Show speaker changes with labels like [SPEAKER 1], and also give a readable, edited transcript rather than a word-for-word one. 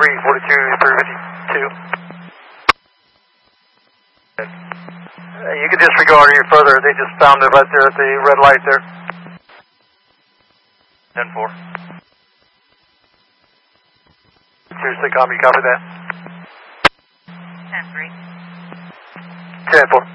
[SPEAKER 1] 352. You can disregard any further. They just found it right there at the red light there.
[SPEAKER 2] 10-4.
[SPEAKER 1] Seriously, copy that.
[SPEAKER 3] 10-3.
[SPEAKER 1] 10-4.